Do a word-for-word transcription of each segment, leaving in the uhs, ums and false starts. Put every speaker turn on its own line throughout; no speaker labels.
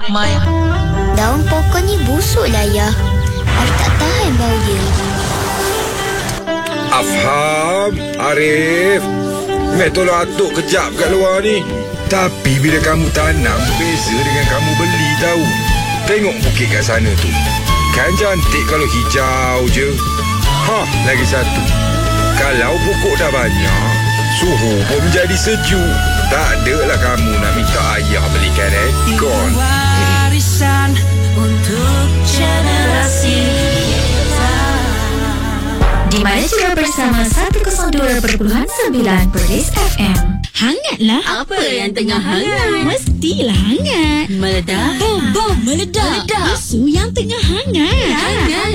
My...
Daun pokok ni busuk lah ya. Aku tak tahan bau dia.
Afham, Arif, Mek tolong atuk kejap kat luar ni. Tapi bila kamu tanam berbeza dengan kamu beli tahu. Tengok bukit kat sana tu. Kan cantik kalau hijau je. Ha, lagi satu. Kalau pokok dah banyak, suhu pun menjadi sejuk. Tak adalah kamu nak minta ayah belikan aircon.
Warisan untuk generasi kita.
Di mana juga bersama seratus dua perpuluhan sembilan Perlis F M.
Hangatlah.
Apa yang tengah hangat?
Mestilah hangat.
Meledak.
Bom, bom, meledak.
Meledak.
Isu yang tengah hangat.
Hangat.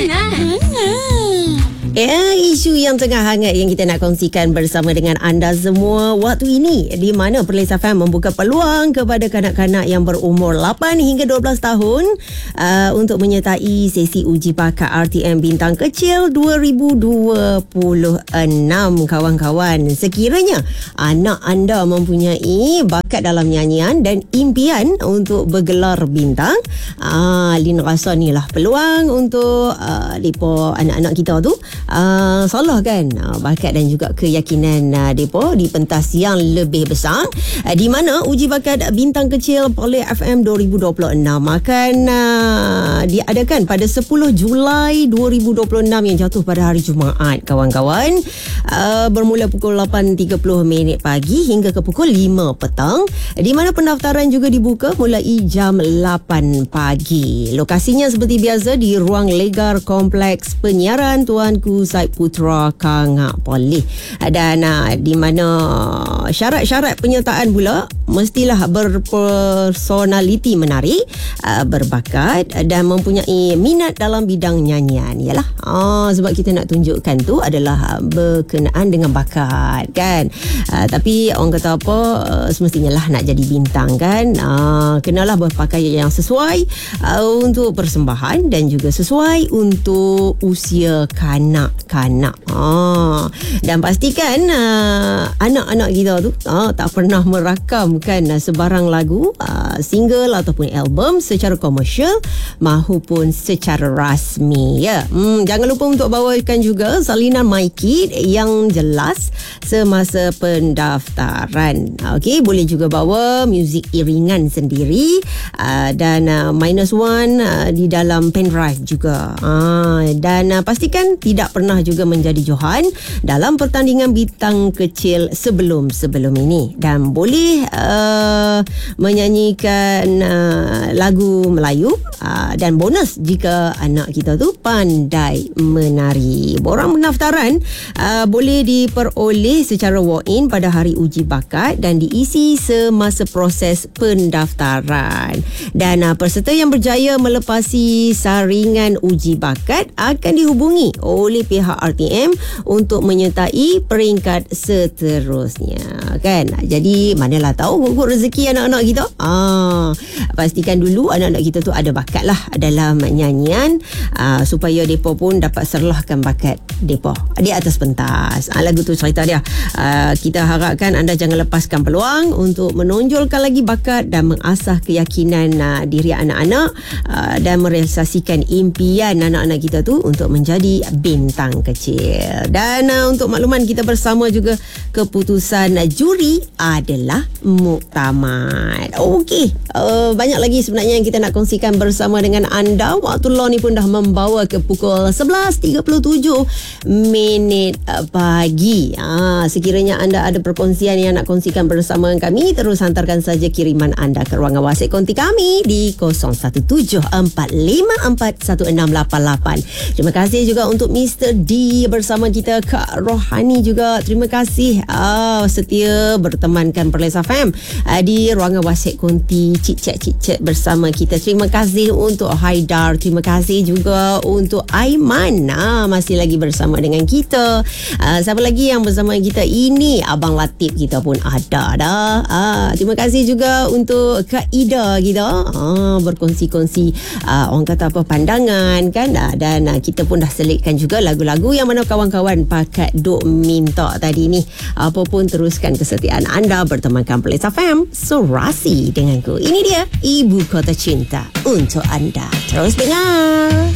Hangat.
Ya, isu yang tengah hangat yang kita nak kongsikan bersama dengan anda semua waktu ini, di mana Perlis F M membuka peluang kepada kanak-kanak yang berumur lapan hingga dua belas tahun uh, untuk menyertai sesi uji bakat R T M Bintang Kecil dua ribu dua puluh enam, kawan-kawan. Sekiranya anak anda mempunyai bakat dalam nyanyian dan impian untuk bergelar bintang, uh, Lin rasa ni lah peluang untuk uh, mereka anak-anak kita tu Uh, salah kan uh, bakat dan juga keyakinan uh, mereka di pentas yang lebih besar, uh, di mana uji bakat Bintang Kecil Perlis F M dua ribu dua puluh enam akan uh, diadakan pada sepuluh Julai dua ribu dua puluh enam yang jatuh pada hari Jumaat, kawan-kawan, uh, bermula pukul lapan tiga puluh minit pagi hingga ke pukul lima petang, di mana pendaftaran juga dibuka mulai jam lapan pagi. Lokasinya seperti biasa di Ruang Legar Kompleks Penyiaran Tuanku Said Putra Kangak Perlis, dan uh, di mana syarat-syarat penyertaan pula mestilah berpersonaliti menarik, uh, berbakat dan mempunyai minat dalam bidang nyanyian. Yalah, uh, sebab kita nak tunjukkan tu adalah berkenaan dengan bakat kan. Uh, tapi orang kata apa, uh, semestinya lah nak jadi bintang kan, uh, kenalah berpakaian yang sesuai uh, untuk persembahan dan juga sesuai untuk usia kanak kanak ah, dan pastikan uh, anak-anak kita tu ah, tak pernah merakamkan uh, sebarang lagu, uh, single ataupun album secara komersial maupun secara rasmi ya. Hmm, jangan lupa untuk bawakan juga salinan My Kid yang jelas semasa pendaftaran. Okey, boleh juga bawa muzik iringan sendiri uh, dan uh, minus one uh, di dalam pen drive juga. Ah, dan uh, pastikan tidak pernah juga menjadi johan dalam pertandingan bintang kecil sebelum-sebelum ini, dan boleh uh, menyanyikan uh, lagu Melayu uh, dan bonus jika anak kita tu pandai menari. Borang pendaftaran uh, boleh diperoleh secara walk-in pada hari uji bakat dan diisi semasa proses pendaftaran, dan uh, peserta yang berjaya melepasi saringan uji bakat akan dihubungi oleh pihak R T M untuk menyertai peringkat seterusnya kan. Jadi manalah tahu gugur rezeki anak-anak kita. Ah, pastikan dulu anak-anak kita tu ada bakat lah dalam nyanyian, ah, supaya depa pun dapat serlahkan bakat depa di atas pentas. Ah, lagu tu cerita dia. Ah, kita harapkan anda jangan lepaskan peluang untuk menonjolkan lagi bakat dan mengasah keyakinan ah, diri anak-anak, ah, dan merealisasikan impian anak-anak kita tu untuk menjadi bintang kecil. Dan uh, untuk makluman kita bersama juga, keputusan uh, juri adalah muktamad. Okey, uh, banyak lagi sebenarnya yang kita nak kongsikan bersama dengan anda. Waktu law ni pun dah membawa ke pukul sebelas tiga puluh tujuh minit uh, pagi. Uh, sekiranya anda ada perkongsian yang nak kongsikan bersama kami, terus hantarkan saja kiriman anda ke ruangan WhatsApp konti kami di kosong satu tujuh empat lima empat satu enam lapan lapan. Terima kasih juga untuk Mister D bersama kita, Kak Rohani juga. Terima kasih ah, setia bertemankan Perlis F M ah, di ruangan WhatsApp konti cik-cik cik-cik bersama kita. Terima kasih kasih untuk Haidar. Terima kasih juga untuk Aiman. Ah, masih lagi bersama dengan kita. Ah, siapa lagi yang bersama kita ini? Abang Latif kita pun ada dah. Ah, terima kasih juga untuk Kak Ida kita. Ah, berkongsi-kongsi ah, orang kata apa pandangan kan. Ah, dan ah, kita pun dah selitkan juga lagu-lagu yang mana kawan-kawan pakat duk minta tadi ni. Apa pun teruskan kesetiaan anda bertemankan Perlis F M. Surasi denganku. Ini dia Ibu Kota Cinta untuk anda. Terus dengar.